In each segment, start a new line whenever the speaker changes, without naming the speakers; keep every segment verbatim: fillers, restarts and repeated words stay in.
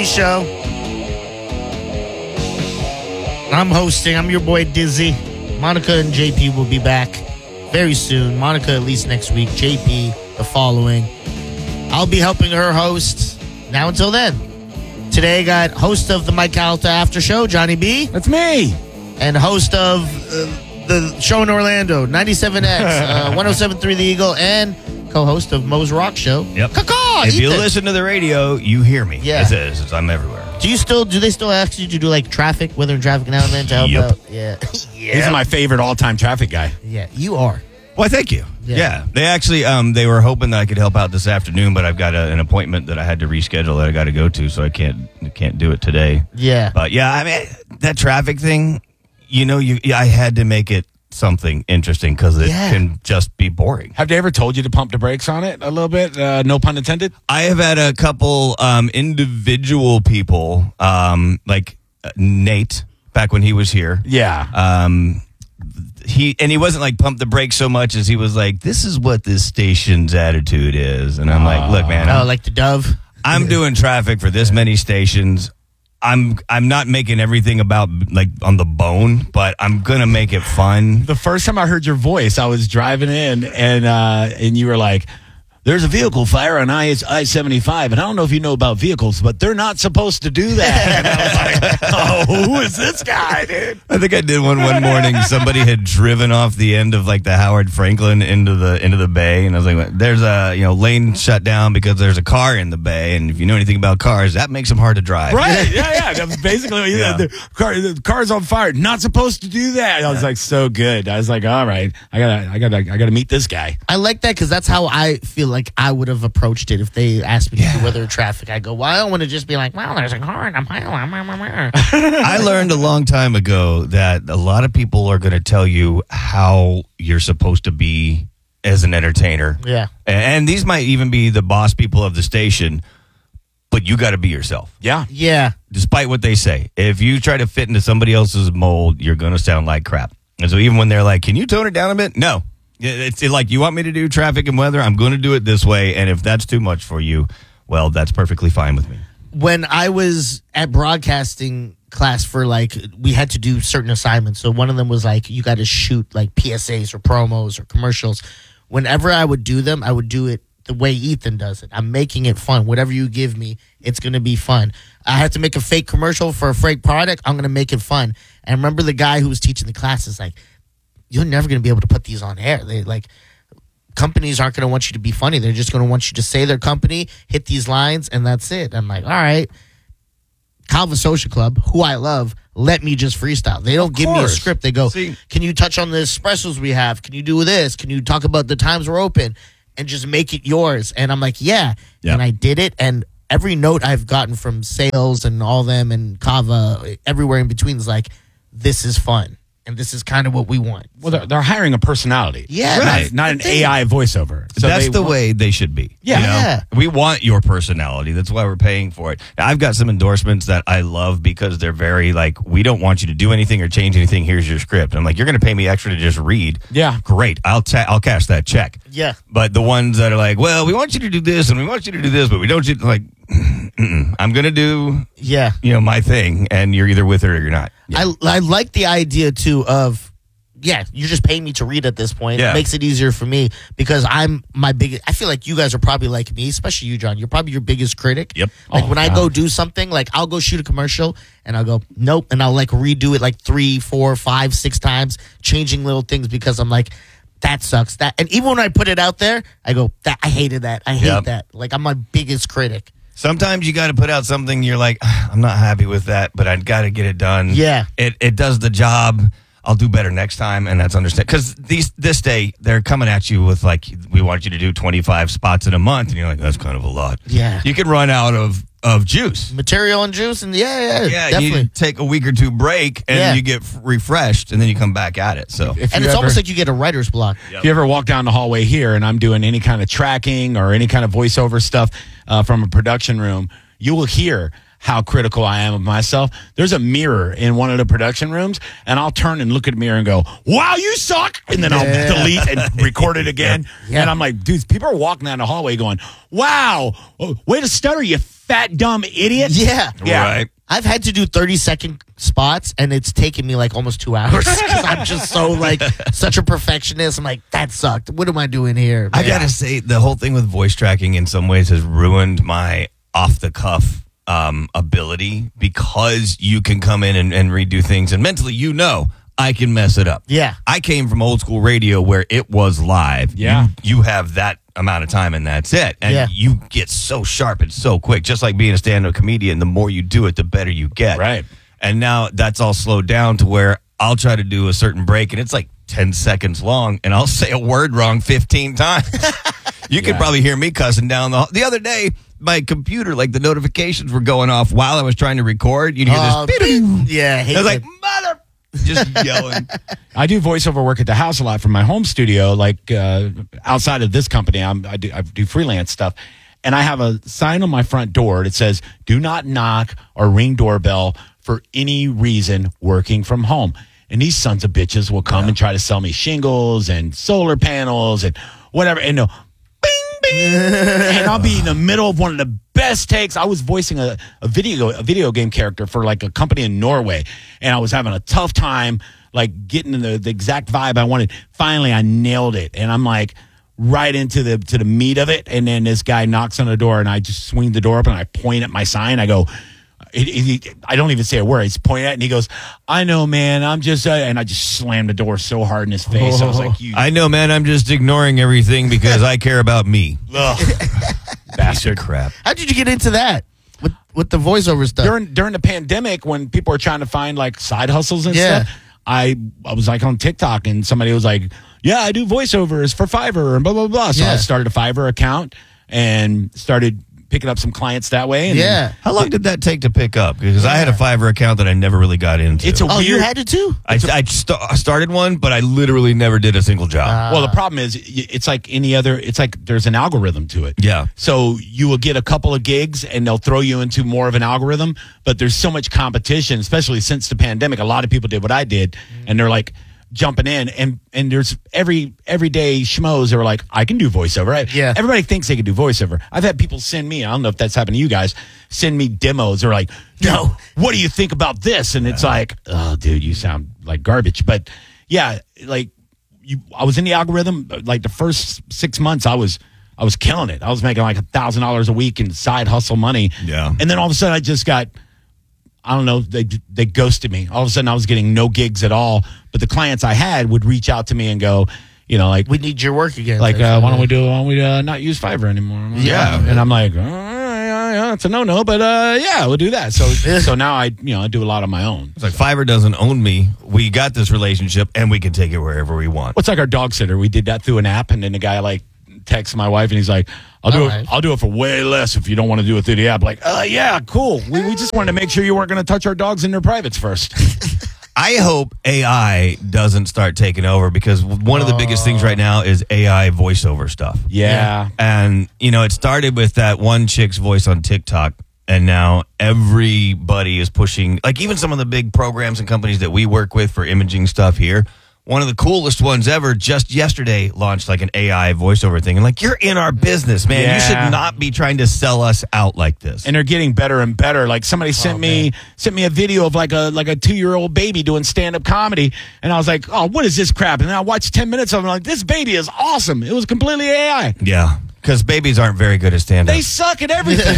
show. I'm hosting. I'm your boy Dizzy. Monica and J P will be back very soon. Monica at least next week. J P the following. I'll be helping her host now until then. Today I got host of the Mike Calta After Show, Johnny B.
That's me.
And host of uh, the show in Orlando, ninety-seven X, uh, one oh seven point three The Eagle, and co-host of Mo's Rock Show.
Yep.
Caw-caw,
if you
Ethan.
listen to the radio, you hear me.
Yeah.
As is, as I'm everywhere.
Do you still, do they still ask you to do like traffic, weather and traffic now and then to help
Yep.
out? Yeah. yeah.
He's my favorite all-time traffic guy.
Yeah, you are.
Well, thank you.
Yeah.
Yeah. They actually, um, they were hoping that I could help out this afternoon, but I've got a, an appointment that I had to reschedule that I got to go to, so I can't, I can't do it today.
Yeah.
But yeah, I mean, that traffic thing, you know, you, I had to make it something interesting because it
Yeah.
can just be boring.
Have they ever told you to pump the brakes on it a little bit? Uh, no pun intended?
I have had a couple um, individual people, um, like uh, Nate, back when he was here.
Yeah.
Um, he and he wasn't like pump the brakes so much as he was like, this is what this station's attitude is. And I'm like, look, man,
Oh,
I'm,
like the Dove?
I'm doing traffic for this many stations. I'm I'm not making everything about like on the bone, but I'm gonna make it fun.
The first time I heard your voice, I was driving in, and uh, and you were like, there's a vehicle fire on I seventy-five, and I don't know if you know about vehicles, but they're not supposed to do that. And I was like, oh, who is this guy, dude?
I think I did one one morning. Somebody had driven off the end of like the Howard Franklin into the into the bay, and I was like, "There's a you know lane shut down because there's a car in the bay, and if you know anything about cars, that makes them hard to drive."
Right? Yeah, yeah. That was basically
Yeah.
the, car, the car's on fire. Not supposed to do that. I was like, so good. I was like, all right, I gotta, I gotta, I gotta meet this guy.
I like that because that's how I feel like I would have approached it if they asked me to do weather or traffic. I go, well, I don't want to just be like, well, there's a car and I'm
I learned a long time ago that a lot of people are going to tell you how you're supposed to be as an entertainer.
Yeah.
And these might even be the boss people of the station, but you got to be yourself.
Yeah.
Yeah.
Despite what they say. If you try to fit into somebody else's mold, you're going to sound like crap. And so even when they're like, can you tone it down a bit? No. It's like, you want me to do traffic and weather? I'm going to do it this way. And if that's too much for you, well, that's perfectly fine with me.
When I was at broadcasting class for like, we had to do certain assignments. So one of them was like, you got to shoot like P S As or promos or commercials. Whenever I would do them, I would do it the way Ethan does it. I'm making it fun. Whatever you give me, it's going to be fun. I had to make a fake commercial for a fake product. I'm going to make it fun. And I remember the guy who was teaching the classes like, you're never going to be able to put these on air. They like companies aren't going to want you to be funny. They're just going to want you to say their company, hit these lines, and that's it. I'm like, all right. Calva Social Club, who I love, let me just freestyle. They don't give me a
course.
script. They go,
See-
can you touch on the espressos we have? Can you do this? Can you talk about the times we're open? And just make it yours. And I'm like, yeah.
Yeah.
And I did it. And every note I've gotten from sales and all them and Kava, everywhere in between is like, this is fun. And this is kind of what we want.
Well, they're, they're hiring a personality.
Yeah.
Not,
Right.
not an
The thing-
A I voiceover. So
that's
they
the
want-
way they should be.
Yeah.
you know?
Yeah.
We want your personality. That's why we're paying for it. Now, I've got some endorsements that I love because they're very like, we don't want you to do anything or change anything. Here's your script. I'm like, you're going to pay me extra to just read.
Yeah.
Great. I'll ta- I'll cash that check.
Yeah.
But the ones that are like, well, we want you to do this and we want you to do this, but we don't you like, mm-mm. I'm going to do,
Yeah.
you know, my thing, and you're either with it or you're not.
I, I like the idea, too, of, yeah, you're just paying me to read at this point.
Yeah.
It makes it easier for me because I'm my biggest, I feel like you guys are probably like me, especially you, John. You're probably your biggest critic.
Yep.
Like
Oh,
when I
God.
go do something, like I'll go shoot a commercial and I'll go, nope. And I'll like redo it like three, four, five, six times, changing little things because I'm like, that sucks. That And even when I put it out there, I go, that I hated that. I hate
Yep.
that. Like I'm my biggest critic.
Sometimes you got to put out something you're like, I'm not happy with that, but I got to get it done.
Yeah.
It it does the job. I'll do better next time, and that's understand. Because these this day they're coming at you with like, we want you to do twenty-five spots in a month, and you're like, that's kind of a lot.
Yeah.
You can run out of of juice.
Material and juice and yeah, yeah,
Yeah,
definitely.
you take a week or two break, and
Yeah.
you get f- refreshed, and then you come back at it. So
If
And
you
it's
ever-
almost like you get a writer's block.
If you ever walk down the hallway here and I'm doing any kind of tracking or any kind of voiceover stuff uh, from a production room, you will hear how critical I am of myself. There's a mirror in one of the production rooms, and I'll turn and look at the mirror and go, wow, you suck. And then I'll
Yeah.
delete and record it again.
Yeah.
And I'm like, dude, people are walking down the hallway going, wow, oh, way to stutter, you fat, dumb idiot.
Yeah.
Yeah.
Right.
I've had to do thirty second spots, and it's taken me like almost two hours because I'm just so like such a perfectionist. I'm like, that sucked. What am I doing here?
I
man?
gotta say, the whole thing with voice tracking in some ways has ruined my off the cuff um, ability, because you can come in and, and redo things, and mentally, you know, I can mess it up.
Yeah.
I came from old school radio where it was live.
Yeah.
You, you have that amount of time and that's it. And
Yeah.
you get so sharp and so quick, just like being a stand-up comedian. The more you do it, the better you get.
Right.
And now that's all slowed down to where I'll try to do a certain break, and it's like ten seconds long, and I'll say a word wrong fifteen times. You could
Yeah.
probably hear me cussing down the the other day. My computer, like the notifications were going off while I was trying to record. You'd hear
Oh,
this. beep.
yeah. I hate
I was like,
that.
mother, just yelling.
I do voiceover work at the house a lot from my home studio. Like uh, outside of this company, I'm, I do I do freelance stuff, and I have a sign on my front door that says "Do not knock or ring doorbell for any reason working from home." And these sons of bitches will come and try to sell me shingles and solar panels and whatever, and they'll bing bing, and I'll be in the middle of one of the best takes. I was voicing a, a video a video game character for like a company in Norway, and I was having a tough time like getting the, the exact vibe I wanted. Finally, I nailed it, and I'm like right into the to the meat of it. And then this guy knocks on the door, and I just swing the door open, and I point at my sign. I go, he, he, I don't even say a word. He's pointing at it, and he goes, "I know, man. I'm just," uh, and I just slammed the door so hard in his face. I was like, "You
I know, man. I'm just ignoring everything because I care about me.
bastard!"
Crap.
How did you get into that with with the voiceover stuff?
during during the pandemic, when people are trying to find like side hustles and
Yeah.
stuff, I I was like on TikTok, and somebody was like, "Yeah, I do voiceovers for Fiverr and blah blah blah." So
Yeah.
I started a Fiverr account and started picking up some clients that way. And
yeah.
then
How long did that take to pick up? Because I had a Fiverr account that I never really got into.
it's a
Oh,
weird.
you had to too?
I, I st- I started one, but I literally never did a single job.
well, the problem is, y- it's like any other. It's like there's an algorithm to it.
Yeah.
So you will get a couple of gigs, and they'll throw you into more of an algorithm. But there's so much competition, especially since the pandemic. A lot of people did what I did, and they're like jumping in, and and there's every everyday schmoes that are like, I can do voiceover. Right?
Yeah.
Everybody thinks they can do voiceover. I've had people send me. I don't know if that's happened to you guys. Send me demos. They're like, no, what do you think about this? And it's like, oh, dude, you sound like garbage. But yeah, like you, I was in the algorithm. Like the first six months, I was. I was killing it. I was making like a thousand dollars a week in side hustle money.
Yeah.
And then all of a sudden, I just got, I don't know, they they ghosted me. All of a sudden, I was getting no gigs at all. But the clients I had would reach out to me and go, you know, like,
We need your work again.
like, uh, why don't we do? Why don't we uh, not use Fiverr anymore?
Yeah.
And I'm like, oh, yeah, yeah, it's a no no, but uh, yeah, we'll do that. So so now I you know I do a lot on my own.
It's like Fiverr doesn't own me. We got this relationship, and we can take it wherever we want.
What's like our dog sitter? We did that through an app, and then the guy like texts my wife, and he's like, "I'll do
All
it.
right.
I'll do it for way less if you don't want to do it through the app." Like, uh, yeah, cool. We we just wanted to make sure you weren't going to touch our dogs in their privates first.
I hope A I doesn't start taking over, because one of the biggest things right now is A I voiceover stuff.
Yeah.
And, you know, it started with that one chick's voice on TikTok, and now everybody is pushing, like even some of the big programs and companies that we work with for imaging stuff here. One of the coolest ones ever just yesterday launched like an A I voiceover thing. And like, you're in our business, man. You
Yeah.
should not be trying to sell us out like this.
And they're getting better and better. Like somebody sent
Oh,
me
man.
sent me a video of like a like a two year old baby doing stand up comedy, and I was like, oh, what is this crap? And then I watched ten minutes of it. I'm like, this baby is awesome. It was completely A I.
Yeah. Because babies aren't very good at stand-up.
They suck at everything.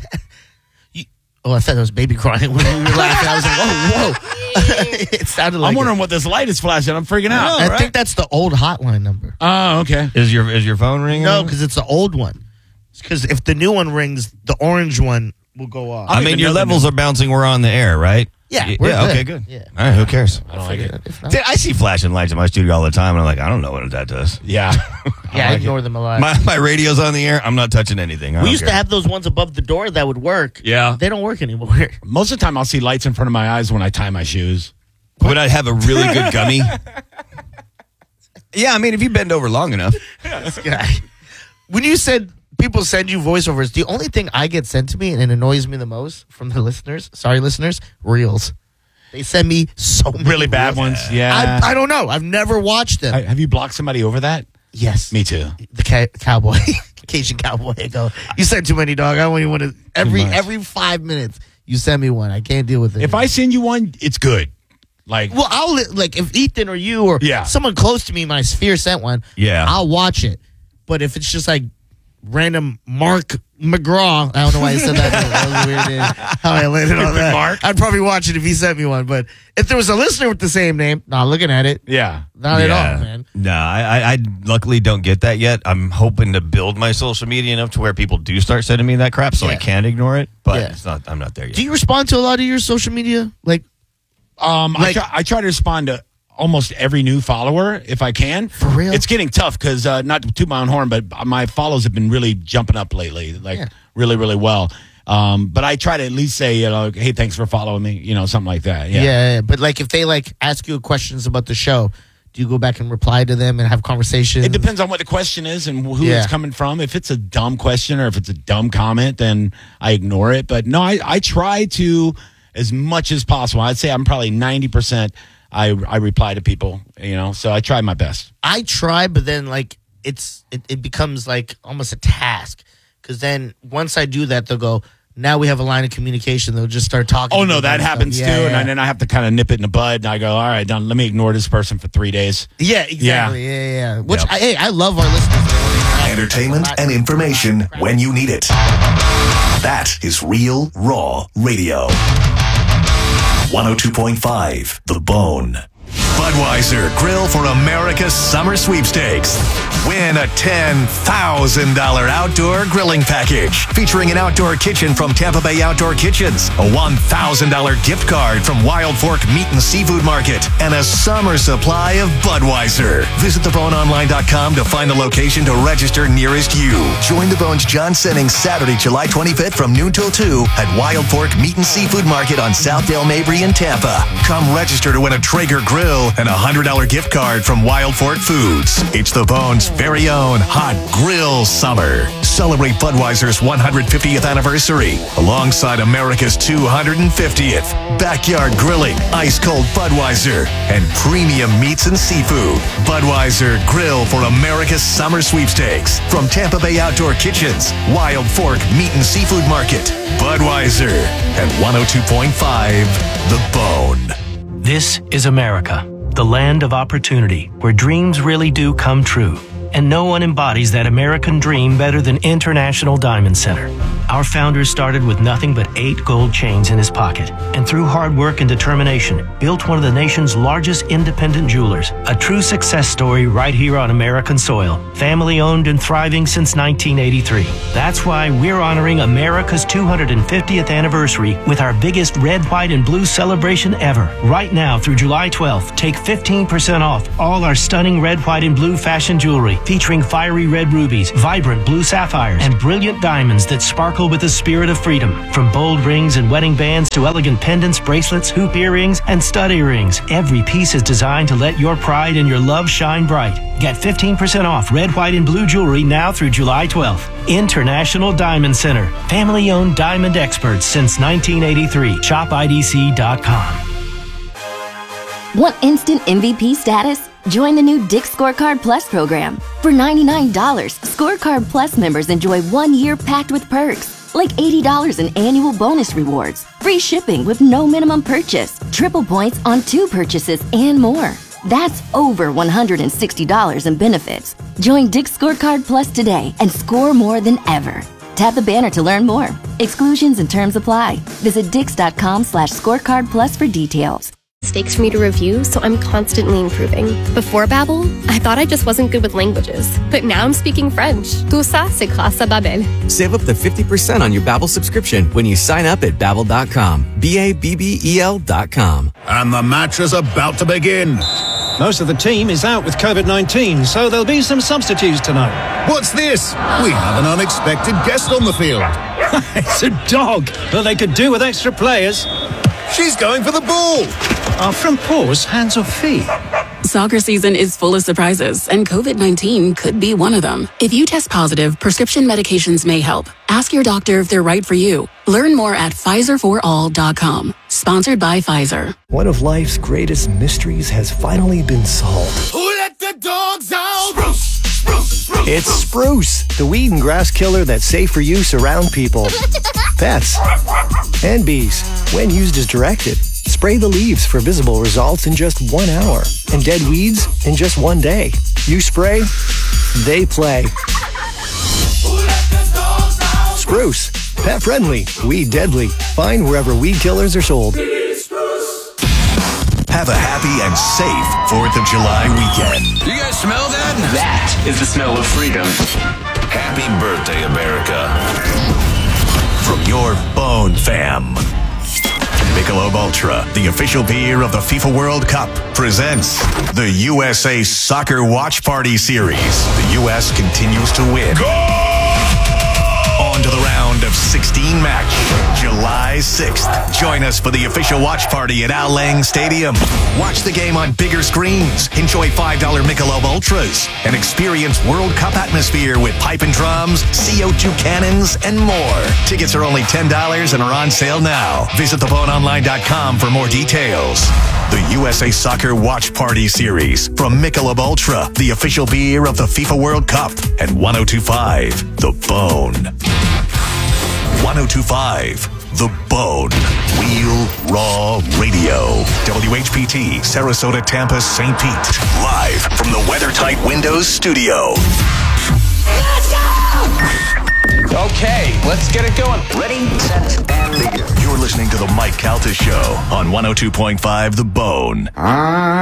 Oh, I thought it was baby crying when we were laughing. I was like, oh, whoa. It sounded like
I'm
it.
wondering what this light is flashing. I'm freaking out.
I think that's the old hotline number.
Oh, okay.
Is your is your phone ringing?
No, because it's the old one. Because if the new one rings, the orange one will go off.
I
don't
mean,
even
your
know the
levels are bouncing. We're on the air, right?
Yeah,
Y-
we're
yeah.
good.
Okay, good.
Yeah.
All right. Who cares?
I don't like it.
If not-
Dude, I see flashing lights in my studio all the time, and I'm like, I don't know what that does.
Yeah.
yeah, I
like
ignore them a lot.
My my radio's on the air. I'm not touching anything. I
we
don't
used
care.
to have those ones above the door that would work.
Yeah.
They don't work anymore.
Most of the time, I'll see lights in front of my eyes when I tie my shoes.
Would I have a really good gummy? Yeah, I mean, if you bend over long enough.
This guy. When you said people send you voiceovers. The only thing I get sent to me, and it annoys me the most from the listeners, sorry, listeners, reels. They send me so many
Really bad
reels.
ones. Yeah.
I, I don't know. I've never watched them.
I- have you blocked somebody over that?
Yes.
Me too.
The ca- cowboy, Cajun cowboy. I go, you sent too many, dog. I don't even want to. Every
much.
every five minutes, you send me one. I can't deal with it.
If I send you one, it's good. Like,
well, I'll li- like if Ethan or you or
Yeah.
someone close to me, my sphere sent one.
Yeah.
I'll watch it. But if it's just like random Mark McGraw, I don't know why he said that. That was weird. Dude. How I landed on that.
Mark?
I'd probably watch it if he sent me one. But if there was a listener with the same name, not looking at it.
yeah.
Not at all, man.
No, I, I, I luckily don't get that yet. I'm hoping to build my social media enough to where people do start sending me that crap, so I
Yeah.
can ignore it. But
Yeah.
it's not. I'm not there yet.
Do you respond to a lot of your social media? Like,
Um, I,
Like-
try, I try to respond to almost every new follower if I can.
For real?
It's getting tough because, uh, not to toot my own horn, but my follows have been really jumping up lately, like
Yeah.
really, really well. Um, but I try to at least say, you know, hey, thanks for following me, you know, something like that.
yeah.
Yeah.
yeah, but like if they like ask you questions about the show, do you go back and reply to them and have conversations?
It depends on what the question is and who
Yeah.
it's coming from. If it's a dumb question or if it's a dumb comment, then I ignore it. But no, I, I try to, as much as possible. I'd say I'm probably ninety percent I, I reply to people, you know, so I try my best.
I try, but then like it's it, it becomes like almost a task because then once I do that, they'll go. Now we have a line of communication. They'll just start talking.
Oh
to
no,
me
that
about
happens
stuff.
too,
Yeah,
and
yeah.
then I have to kind of nip it in the bud. And I go, all right, now let me ignore this person for three days.
Yeah, exactly. Yeah, yeah. yeah. Which
Yep.
I, hey, I love our listeners.
Entertainment and information when you need it. That is Real Raw Radio. one oh two point five The Bone. Budweiser Grill for America's Summer Sweepstakes. Win a ten thousand dollars outdoor grilling package featuring an outdoor kitchen from Tampa Bay Outdoor Kitchens, a one thousand dollars gift card from Wild Fork Meat and Seafood Market, and a summer supply of Budweiser. Visit the bone online dot com to find the location to register nearest you. Join the Bone's John Sennings Saturday, July twenty-fifth from noon till two at Wild Fork Meat and Seafood Market on Southdale Mabry in Tampa. Come register to win a Traeger grill and a one hundred dollars gift card from Wild Fork Foods. It's the Bone's very own hot grill summer. Celebrate Budweiser's one hundred fiftieth anniversary alongside America's two hundred fiftieth. Backyard grilling, ice cold Budweiser, and premium meats and seafood. Budweiser Grill for America's Summer Sweepstakes from Tampa Bay Outdoor Kitchens, Wild Fork Meat and Seafood Market. Budweiser at one oh two point five The Bone.
This is America, the land of opportunity, where dreams really do come true. And no one embodies that American dream better than International Diamond Center. Our founder started with nothing but eight gold chains in his pocket, and through hard work and determination, built one of the nation's largest independent jewelers. A true success story right here on American soil. Family owned and thriving since nineteen eighty-three. That's why we're honoring America's two hundred fiftieth anniversary with our biggest red, white, and blue celebration ever. Right now through July twelfth, take fifteen percent off all our stunning red, white, and blue fashion jewelry, featuring fiery red rubies, vibrant blue sapphires, and brilliant diamonds that sparkle with the spirit of freedom. From bold rings and wedding bands to elegant pendants, bracelets, hoop earrings, and stud earrings, every piece is designed to let your pride and your love shine bright. Get fifteen percent off red, white, and blue jewelry now through July twelfth. International Diamond Center. Family-owned diamond experts since nineteen eighty-three. shop I D C dot com.
Want instant M V P status? Join the new Dick's Scorecard Plus program. For ninety-nine dollars, Scorecard Plus members enjoy one year packed with perks, like eighty dollars in annual bonus rewards, free shipping with no minimum purchase, triple points on two purchases, and more. That's over one hundred sixty dollars in benefits. Join Dick's Scorecard Plus today and score more than ever. Tap the banner to learn more. Exclusions and terms apply. Visit dix.com slash scorecard plus for details.
Mistakes for me to review, so I'm constantly improving. Before Babbel, I thought I just wasn't good with languages, but now I'm speaking French. Tout ça, c'est grâce à Babbel.
Save up to fifty percent on your Babbel subscription when you sign up at babbel dot com. B A B B E L dot com.
And the match is about to begin.
Most of the team is out with COVID nineteen, so there'll be some substitutes tonight.
What's this? We have an unexpected guest on the field.
It's a dog. Well, they could do with extra players.
She's going for the ball.
Are front paws hands or feet?
Soccer season is full of surprises, and COVID nineteen could be one of them. If you test positive, prescription medications may help. Ask your doctor if they're right for you. Learn more at Pfizer for all dot com. Sponsored by Pfizer.
One of life's greatest mysteries has finally been solved.
Who let the dogs out? Spruce, spruce, spruce.
It's Spruce, the weed and grass killer that's safe for use around people, pets, and bees. When used as directed, spray the leaves for visible results in just one hour, and dead weeds in just one day. You spray, they play. Spruce, pet friendly, weed deadly. Find wherever weed killers are sold.
Have a happy and safe fourth of July weekend.
You guys smell that? That is the smell of freedom.
Happy birthday, America. From your Bone fam. Michelob Ultra, the official beer of the FIFA World Cup, presents the U S A Soccer Watch Party Series. The U S continues to win. Go! On to the round of sixteen match, July sixth. Join us for the official watch party at Al Lang Stadium. Watch the game on bigger screens, enjoy five dollar Michelob Ultras, and experience World Cup atmosphere with pipe and drums, C O two cannons, and more. Tickets are only ten dollars and are on sale now. Visit the bone online dot com for more details. The U S A Soccer Watch Party Series from Michelob Ultra, the official beer of the FIFA World Cup, and one oh two point five The Bone. one oh two point five The Bone. Real Raw Radio. W H P T, Sarasota, Tampa, Saint Pete. Live from the WeatherTight Windows studio.
Let's go!
Okay, let's get it going. Ready, set, and begin.
You're listening to the Mike Calta Show on one oh two point five The Bone.